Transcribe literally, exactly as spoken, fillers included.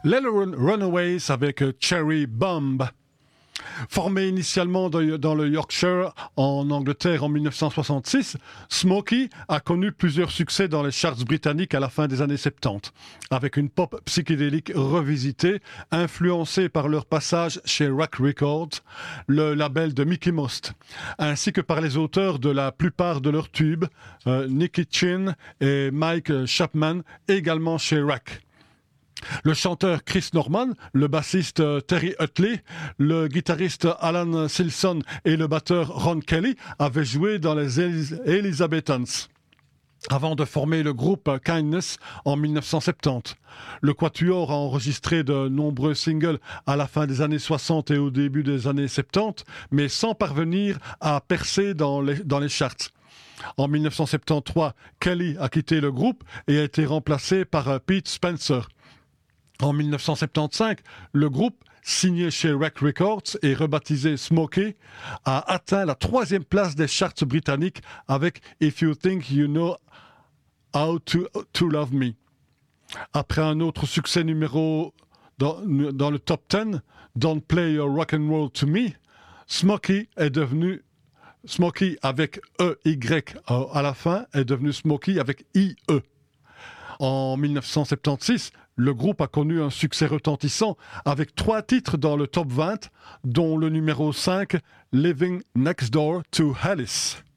Les Run- Runaways avec Cherry Bomb. Formé initialement dans le Yorkshire en Angleterre en mille neuf cent soixante-six, Smokey a connu plusieurs succès dans les charts britanniques à la fin des années soixante-dix, avec une pop psychédélique revisitée, influencée par leur passage chez Rak Records, le label de Mickey Most, ainsi que par les auteurs de la plupart de leurs tubes, euh, Nicky Chin et Mike Chapman, également chez Rak. Le chanteur Chris Norman, le bassiste Terry Utley, le guitariste Alan Silson et le batteur Ron Kelly avaient joué dans les Elis- Elizabethans avant de former le groupe Kindness en mille neuf cent soixante-dix. Le Quatuor a enregistré de nombreux singles à la fin des années soixante et au début des années soixante-dix, mais sans parvenir à percer dans les, dans les charts. En mille neuf cent soixante-treize, Kelly a quitté le groupe et a été remplacé par Pete Spencer. En mille neuf cent soixante-quinze, le groupe, signé chez Rak Records et rebaptisé Smokey, a atteint la troisième place des charts britanniques avec If You Think You Know How to, to Love Me. Après un autre succès numéro dans, dans le top dix, Don't Play Your Rock and Roll to Me, Smokey est devenu Smokey avec E Y à la fin est devenu Smokey avec I E. En mille neuf cent soixante-seize, le groupe a connu un succès retentissant avec trois titres dans le top vingt, dont le numéro cinq, Living Next Door to Alice.